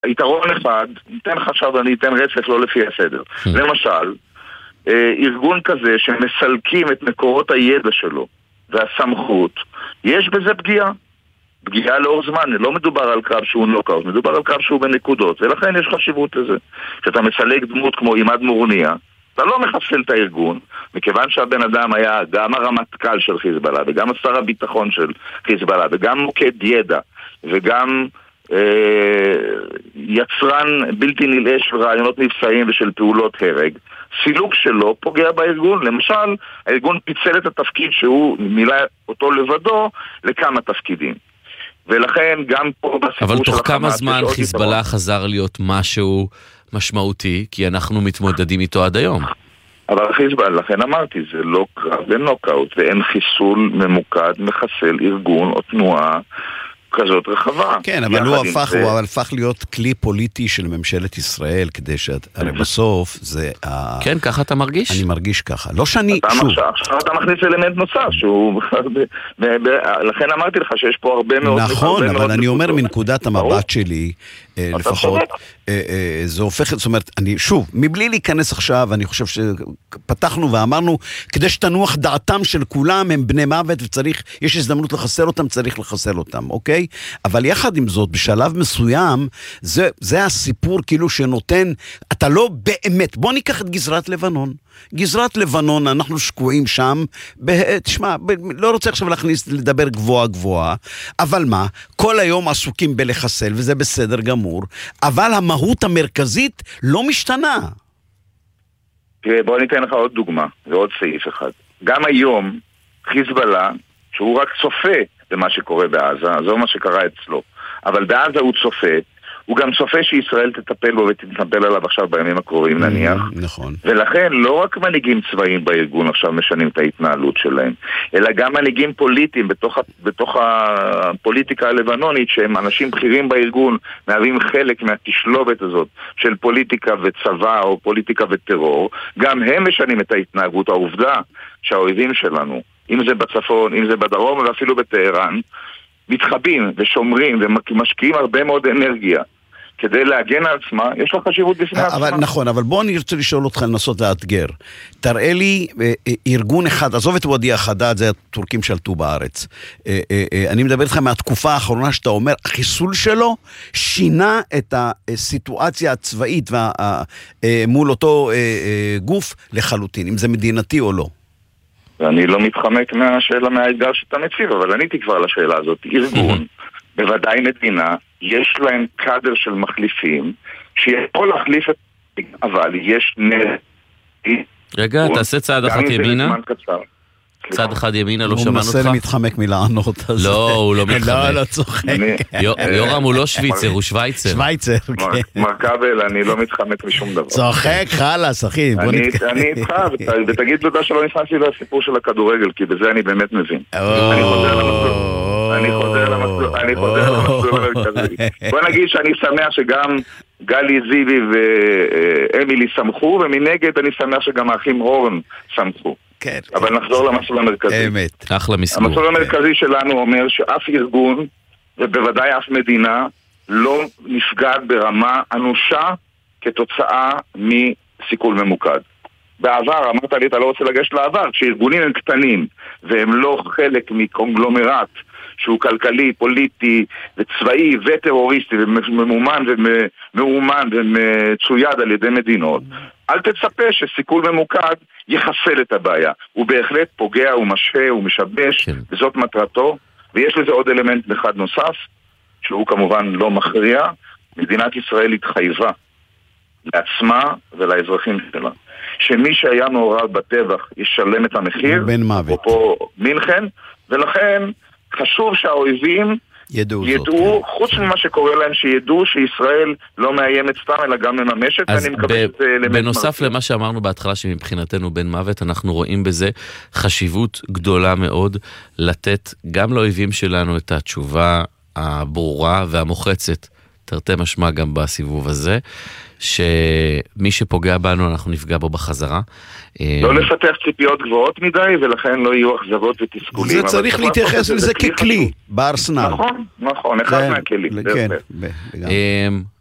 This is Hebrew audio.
יתרון אחד, ניתן חשב, אני אתן רצף לא לפי הסדר. למשל, ארגון כזה שמסלקים את מקורות הידע שלו והסמכות, יש בזה פגיעה לאור זמן. לא מדובר על קרב שהוא נוקאוט, מדובר על קרב שהוא בנקודות, ולכן יש חשיבות לזה. כשאתה מסלק דמות כמו עימאד מורניה, אתה לא מחסל את הארגון, מכיוון שהבן אדם היה גם הרמטכ"ל של חיזבאללה, וגם שר הביטחון של חיזבאללה, וגם מוקד ידע, וגם יצרן בלתי נלאה של רעיונות מבצעיים ושל פעולות הרג. סילוק שלו פוגע בארגון. למשל, הארגון פיצל את התפקיד שהוא מילא אותו לבדו לכמה תפקידים. ולכן גם פה בסיפור אבל תוך כמה זמן חיזבאללה חזר להיות משהו משמעותי, כי אנחנו מתמודדים איתו עד היום. אבל חיזבאללה, לכן אמרתי, זה לא קרב ונוקאוט, ואין חיסול ממוקד מחסל ארגון או תנועה כזאת רחבה. כן, אבל הוא הפך להיות כלי פוליטי של ממשלת ישראל, כדי הרי בסוף זה... כן, ככה אתה מרגיש? אני מרגיש ככה. לא שאני... עכשיו אתה מכניס אלמנט נוסף, שהוא... לכן אמרתי לך שיש פה הרבה מאוד... נכון, אבל אני אומר מנקודת המבט שלי, לפחות, זה הופך... זאת אומרת, אני שוב, מבלי להיכנס עכשיו, אני חושב שפתחנו ואמרנו, כדי שתנוח דעתם של כולם, הם בני מוות וצריך, יש הזדמנות לחסל אותם, צריך לחסל אותם, אוקיי? אבל יחד עם זאת, בשלב מסוים, זה הסיפור כאילו שנותן, אתה לא באמת, בוא ניקח את גזרת לבנון. גזרת לבנון, אנחנו שקועים שם, תשמע, לא רוצה עכשיו לדבר גבוהה, אבל מה? כל היום עסוקים בלחסל, וזה בסדר גמור, אבל המהות המרכזית לא משתנה. תראה, בוא ניתן לך עוד דוגמה, ועוד סעיף אחד. גם היום, חיזבאללה, שהוא רק צופה במה שקורה בעזה, זו מה שקרה אצלו, אבל בעזה הוא צופה, הוא גם צופה שישראל תטפל בו ותטפל עליו עכשיו בימים הקרובים נניח. נכון. ולכן לא רק מנהיגים צבאיים בארגון עכשיו משנים את ההתנהלות שלהם, אלא גם מנהיגים פוליטיים בתוך הפוליטיקה הלבנונית, שהם אנשים בכירים בארגון, מהווים חלק מהתשלובת הזאת של פוליטיקה וצבא או פוליטיקה וטרור, גם הם משנים את ההתנהגות. העובדה שהאויבים שלנו, אם זה בצפון, אם זה בדרום ואפילו בטהרן, מתחבים ושומרים ומשקיעים הרבה מאוד אנרגיה כדי להגן על עצמה, יש לה חשיבות בפני עצמה. אבל נכון, אבל בוא אני רוצה לשאול אותך, לנסות לאתגר. תראה לי ארגון אחד, עזוב את וואדי החדד, זה הטורקים שלטו בארץ. אני מדבר איתך מהתקופה האחרונה שאתה אומר, החיסול שלו שינה את הסיטואציה הצבאית מול אותו גוף לחלוטין, אם זה מדינתי או לא. ואני לא מתחמק מהשאלה, מהאתגר שאתה מציב, אבל עניתי כבר לשאלה הזאת. ארגון, בוודאי מדינה, יש להם קאדר של מחליפים, שיכול להחליף את... אבל יש רגע, תעשה צעד אחד ימינה. צעד אחד ימינה, לא שמענו אותך. הוא מנסה מתחמק מלענות. לא, הוא לא מתחמק. לא צוחק. יורם הוא לא שוויצר, הוא שווייצר. שווייצר, כן. מרקבל, אני לא מתחמק משום דבר. צוחק, חלס, אחי. אני איתך, ותגיד תודה שלא נכנסתי לסיפור של הכדורגל, כי בזה אני באמת מבין. אני חוזר למסלול המרכזי. בוא נגיד שאני שמח שגם גלי זיבי ואמילי שמחו, ומנגד אני שמח שגם האחים הורן שמחו. אבל נחזור למסלול המרכזי. אמת. אחלה מסלול. המסלול המרכזי שלנו אומר שאף ארגון, ובוודאי אף מדינה, לא נפגע ברמה אנושה כתוצאה מסיכול ממוקד. בעבר, אמרת לי, אתה לא רוצה לגשת לעבר, כשארגונים הם קטנים, והם לא חלק מקונגלומרט, שהוא כלכלי, פוליטי, וצבאי, וטרוריסטי, וממומן ומאומן ומצויד על ידי מדינות, אל תצפה שסיכול ממוקד יחסל את הבעיה. הוא בהחלט פוגע, הוא משהה, הוא משבש, וזאת מטרתו, ויש לזה עוד אלמנט אחד נוסף, שהוא כמובן לא מכריע. מדינת ישראל התחייבה לעצמה ולאזרחים שלה, שמי שהיה מעורב בטבח ישלם את המחיר, בן מוות. פה מינכן, ולכן חשוב שהאויבים ידעו, חוץ ממה שקורה להם, שידעו שישראל לא מאיימת סתם, אלא גם מממשת, אז בנוסף למה שאמרנו בהתחלה, שמבחינתנו בן מוות, אנחנו רואים בזה חשיבות גדולה מאוד, לתת גם לאויבים שלנו את התשובה הברורה והמוחצת, תרתי משמע גם בסיבוב הזה, שמי שפוגע בנו אנחנו נפגע בו בחזרה. לא לפתח ציפיות גבוהות מדי, ולכן לא יהיו אכזבות ותסכולים. זה צריך להתייחס לזה ככלי בארסנל. נכון, אחד מהכלים.